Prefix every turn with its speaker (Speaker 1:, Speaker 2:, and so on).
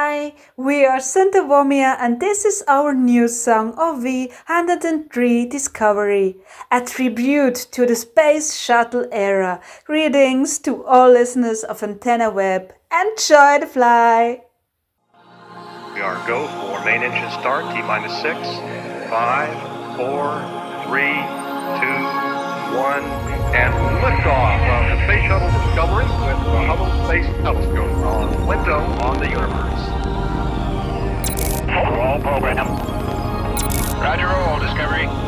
Speaker 1: Hi, we are Santa Womia and this is our new song of V103 Discovery, a tribute to the space shuttle era. Greetings to all listeners of Antenna Web. Enjoy the fly!
Speaker 2: We are go for main engine start, T-minus 6, 5, 4, 3, 2, 1, and liftoff of the Space Shuttle Discovery with the Hubble Space Telescope on window on the universe.
Speaker 3: Roll program.
Speaker 4: Roger, roll, Discovery.